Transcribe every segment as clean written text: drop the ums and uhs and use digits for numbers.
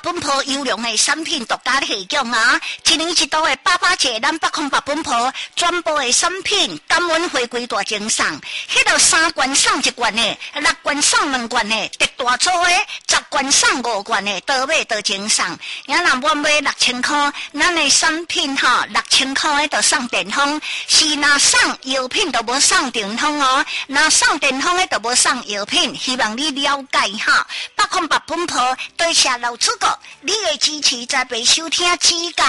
本铺优良的产品独家提供啊！一年一度的88节，咱808本铺全部的产品感恩回归大奖赏，迄个3冠送1冠的，6冠送2冠的，特大组的10冠送5冠的，多买多奖赏。也若满买6000块，咱的产品6000块的就送电风，是若送药品就无送电风哦，若送电风的就无送药品，希望你了解哈。808本铺多谢老主顾，你的支持才被收听指教。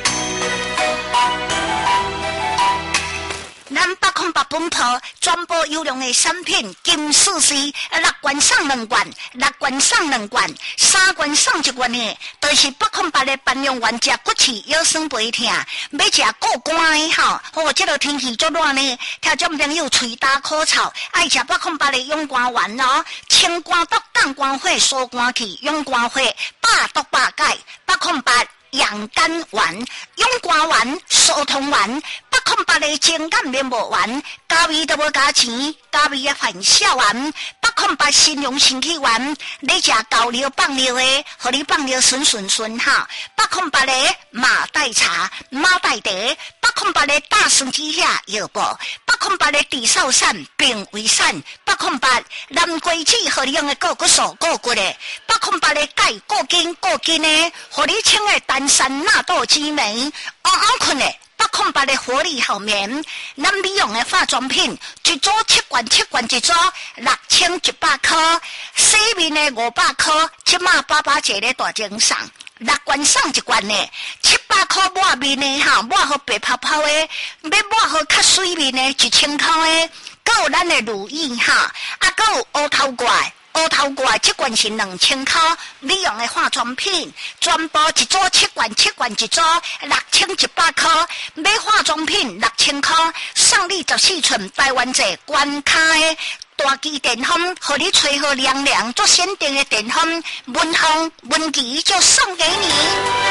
咱808本铺全部优良的产品，金4是6冠送2冠，6冠送2冠，3冠送1冠的，都是808的办用丸，食骨刺腰酸背痛，要食过寒的哈。这个天气足热呢，听众朋友喙焦口臭，爱食808的勇肝丸哦，清肝毒、降肝火、疏肝气、勇肝火，百毒百解，808。养肝丸、勇肝丸、疏通丸，808的情感面膜丸，加味都无加钱，加味的反效丸，808新容身体丸，你食高尿放尿的，互你放尿顺哈。808的马黛茶、马黛茶，808的大孙子下药布，808的地少散、并为散，808蓝桂枝互你用的固骨素、固骨的，808的钙固筋的，互你清的丹参纳豆激酶，困的。808的活力好眠，咱美容的化妆品，一组7罐一组，6100块，洗面的500块，即马88节的大奖赏，6罐送1罐的，700块抹面的抹好白泡泡的，要抹好较水面的1000块的，还有咱的乳液还有乌头怪。乌头怪1罐是2000块，美容的化妆品，全部一组7罐一组，6100块。买化妆品6000块，送你14寸台湾制关卡的大机电风，互你吹好凉凉，做限定的电风，文风文具就送给你。